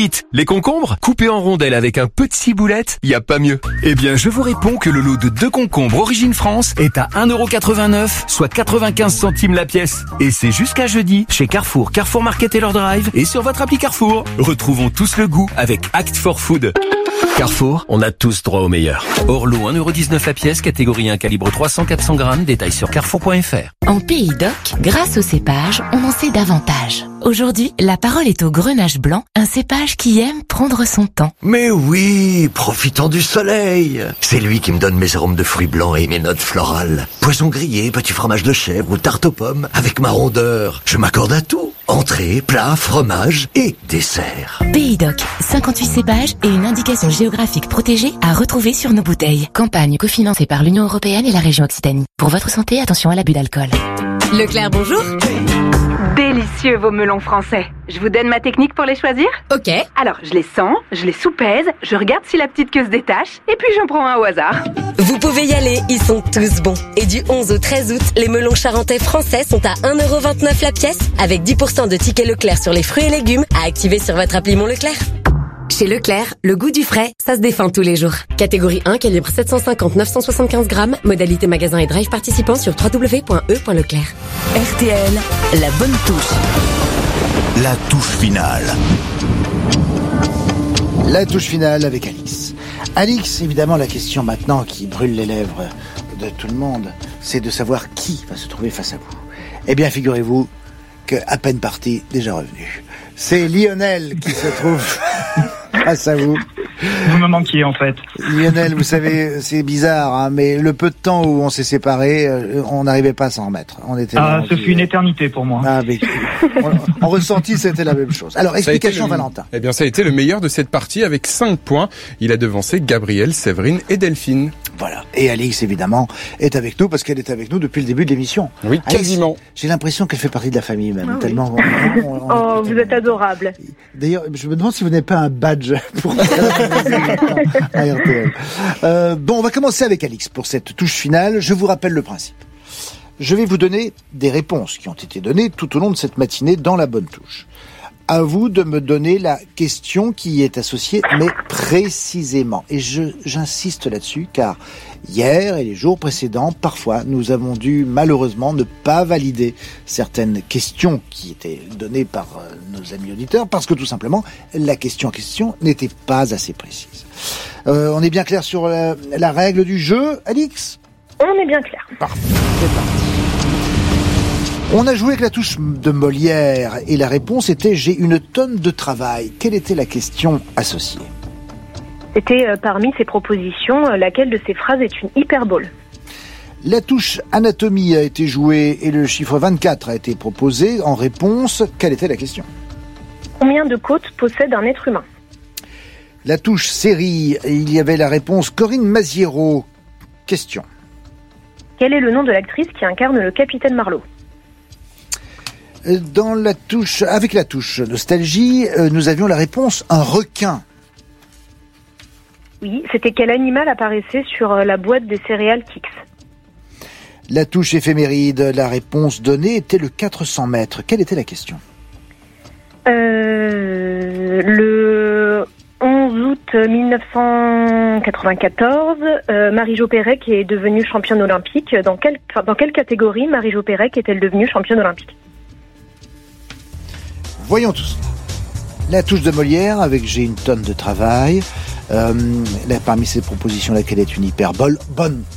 dites, les concombres coupés en rondelles avec un peu de ciboulette, y a pas mieux. Eh bien, je vous réponds que le lot de 2 concombres Origine France est à 1,89€, soit 95 centimes la pièce. Et c'est jusqu'à jeudi chez Carrefour, Carrefour Market et leur Drive et sur votre appli Carrefour. Retrouvons tous le goût avec Act for Food. Carrefour, on a tous droit au meilleur. Orlo, 1,19€ la pièce, catégorie 1, calibre 300-400 grammes, détail sur carrefour.fr. En Pays d'Oc, grâce au cépage, on en sait davantage. Aujourd'hui, la parole est au grenache blanc, un cépage qui aime prendre son temps. Mais oui, profitons du soleil. C'est lui qui me donne mes arômes de fruits blancs et mes notes florales. Poisson grillé, petit fromage de chèvre ou tarte aux pommes, avec ma rondeur. Je m'accorde à tout. Entrée, plat, fromage et dessert. Pays d'Oc, 58 cépages et une indication géographique protégée à retrouver sur nos bouteilles. Campagne cofinancée par l'Union Européenne et la région Occitanie. Pour votre santé, attention à l'abus d'alcool. Leclerc, bonjour. Délicieux vos melons français. Je vous donne ma technique pour les choisir ? Ok. Alors, je les sens, je les soupèse, je regarde si la petite queue se détache, et puis j'en prends un au hasard. Vous pouvez y aller, ils sont tous bons. Et du 11 au 13 août, les melons charentais français sont à 1,29€ la pièce, avec 10% de tickets Leclerc sur les fruits et légumes à activer sur votre appli Mon Leclerc. Chez Leclerc, le goût du frais, ça se défend tous les jours. Catégorie 1, calibre 750-975 grammes, modalité magasin et drive participant sur www.e.leclerc. RTL, la bonne touche. La touche finale. La touche finale avec Alix. Alix, évidemment, la question maintenant qui brûle les lèvres de tout le monde, c'est de savoir qui va se trouver face à vous. Eh bien, figurez-vous que, à peine parti, déjà revenu. C'est Lionel qui se trouve face à vous. Vous me manquiez en fait. Lionel, vous savez, c'est bizarre, hein, mais le peu de temps où on s'est séparés, on n'arrivait pas à s'en remettre. On était là, ce fut une éternité pour moi. Ah, mais en ressenti, c'était la même chose. Alors, explication Valentin. Eh bien, ça a été le meilleur de cette partie avec 5 points. Il a devancé Gabriel, Séverine et Delphine. Voilà. Et Alix, évidemment, est avec nous parce qu'elle est avec nous depuis le début de l'émission. Oui, Alix, quasiment. J'ai l'impression qu'elle fait partie de la famille même. Tellement. Oh, vous êtes adorable. D'ailleurs, je me demande si vous n'avez pas un badge pour à RTL. Bon, on va commencer avec Alix pour cette touche finale. Je vous rappelle le principe. Je vais vous donner des réponses qui ont été données tout au long de cette matinée dans la bonne touche. À vous de me donner la question qui y est associée, mais précisément. Et j'insiste là-dessus, car hier et les jours précédents, parfois, nous avons dû malheureusement ne pas valider certaines questions qui étaient données par nos amis auditeurs, parce que tout simplement, la question en question n'était pas assez précise. On est bien clair sur la règle du jeu, Alix ? On est bien clair. Parfait, c'est parti. On a joué avec la touche de Molière et la réponse était « J'ai une tonne de travail ». Quelle était la question associée ? C'était parmi ces propositions, laquelle de ces phrases est une hyperbole ? La touche anatomie a été jouée et le chiffre 24 a été proposé en réponse. Quelle était la question ? Combien de côtes possède un être humain ? La touche série, il y avait la réponse Corinne Maziero. Question. Quel est le nom de l'actrice qui incarne le capitaine Marlowe ? Dans la touche, avec la touche nostalgie, nous avions la réponse un requin. Oui, c'était quel animal apparaissait sur la boîte des céréales Kix ? La touche éphéméride, la réponse donnée était le 400 mètres. Quelle était la question ? Le 11 août 1994, Marie-Jo Pérec est devenue championne olympique. Dans quelle catégorie Marie-Jo Pérec est-elle devenue championne olympique ? Voyons tout cela. La touche de Molière avec « J'ai une tonne de travail ». Parmi ces propositions, laquelle est une hyperbole. Bonne